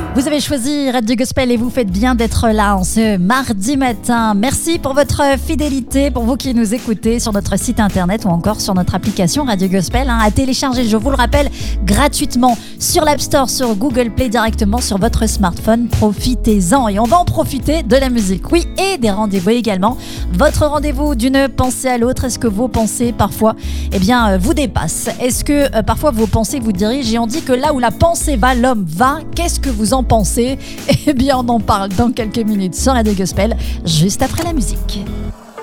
Vous avez choisi Radio Gospel et vous faites bien d'être là en ce mardi matin. Merci pour votre fidélité, pour vous qui nous écoutez sur notre site internet ou encore sur notre application Radio Gospel à télécharger, je vous le rappelle, gratuitement sur l'App Store, sur Google Play, directement sur votre smartphone. Profitez-en et on va en profiter de la musique, oui, et des rendez-vous également. Votre rendez-vous d'une pensée à l'autre, est-ce que vos pensées parfois vous dépassent? Est-ce que parfois vos pensées vous dirigent? Et on dit que là où la pensée va, l'homme va. Qu'est-ce que vous en pensez? Eh bien, on en parle dans quelques minutes sur Radio Gospel, juste après la musique.